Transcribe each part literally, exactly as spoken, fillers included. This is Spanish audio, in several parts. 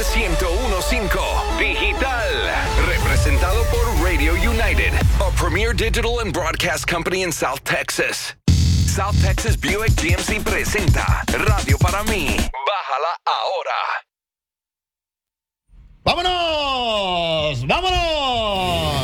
ciento uno punto cinco. Digital. Representado por Radio United, a premier digital and broadcast company in South Texas. South Texas Buick G M C presenta Radio para mí. Bájala ahora. ¡Vámonos! ¡Vámonos!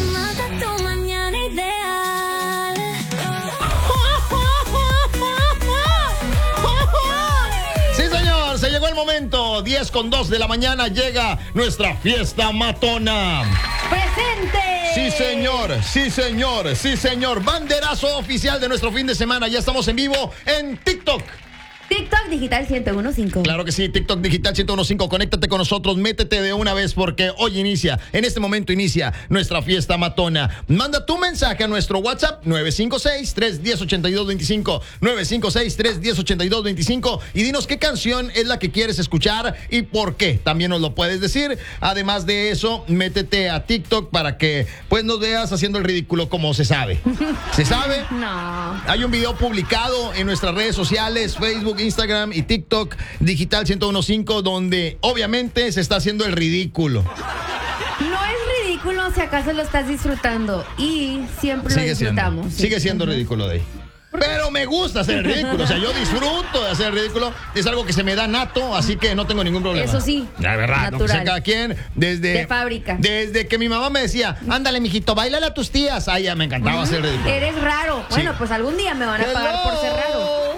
Sí, señor, se llegó el momento. diez con dos de la mañana llega nuestra fiesta matona. ¡Presente! Sí, señor, sí, señor, sí, señor. Banderazo oficial de nuestro fin de semana. Ya estamos en vivo en TikTok. TikTok Digital ciento uno punto cinco. Claro que sí, TikTok Digital ciento uno punto cinco. Conéctate con nosotros, métete de una vez porque hoy inicia, en este momento inicia nuestra fiesta matona. Manda tu mensaje a nuestro WhatsApp nueve cinco seis, tres uno cero, ocho dos dos cinco, nueve cinco seis, tres uno cero, ocho dos dos cinco y dinos qué canción es la que quieres escuchar y por qué. También nos lo puedes decir. Además de eso, métete a TikTok para que pues nos veas haciendo el ridículo como se sabe. ¿Se sabe? No. Hay un video publicado en nuestras redes sociales, Facebook, Instagram y TikTok Digital ciento uno punto cinco, donde obviamente se está haciendo el ridículo. No es ridículo si acaso lo estás disfrutando y siempre Sigue lo disfrutamos. siendo, sí. sigue siendo ridículo de ahí. Pero me gusta hacer el ridículo, o sea, yo disfruto de hacer el ridículo, es algo que se me da nato, así que no tengo ningún problema. Eso sí, la verdad, no sé cada quien, desde... De fábrica. Desde que mi mamá me decía, ándale, mijito, báilale a tus tías, ay, ya me encantaba uh-huh. hacer el ridículo. Eres raro, Sí. bueno, pues algún día me van a pagar Hello. por ser raro.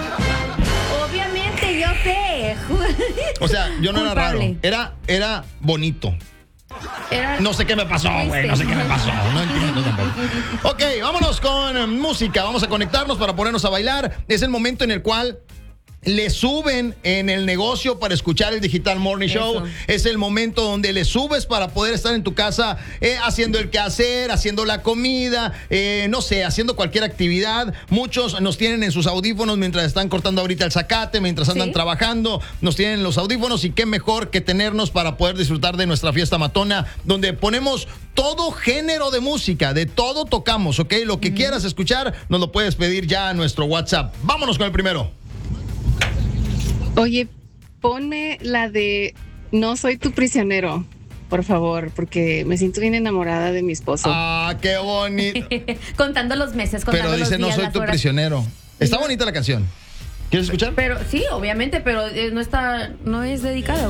Obviamente, yo sé. O sea, yo no Culpable. era raro, era, era bonito. Era... No sé qué me pasó, güey, no sé qué me pasó, no entiendo tampoco. Ok, vámonos con eh, música, vamos a conectarnos para ponernos a bailar. Es el momento en el cual le suben en el negocio para escuchar el Digital Morning Show. Eso. Es el momento donde le subes para poder estar en tu casa eh, haciendo el quehacer, haciendo la comida, eh, no sé, haciendo cualquier actividad. Muchos nos tienen en sus audífonos mientras están cortando ahorita el zacate, mientras andan Sí. trabajando, nos tienen en los audífonos y qué mejor que tenernos para poder disfrutar de nuestra fiesta matona, donde ponemos todo género de música, de todo tocamos, ¿ok? Lo que mm. quieras escuchar, nos lo puedes pedir ya a nuestro WhatsApp. Vámonos con el primero. Oye, ponme la de No soy tu prisionero, por favor, porque me siento bien enamorada de mi esposo. Ah, qué bonito. Contando los meses, contando Pero dice, los días, no soy las tu horas. prisionero. Está No. bonita la canción. ¿Quieres escuchar? Pero sí, obviamente, pero eh, no está, no es dedicado.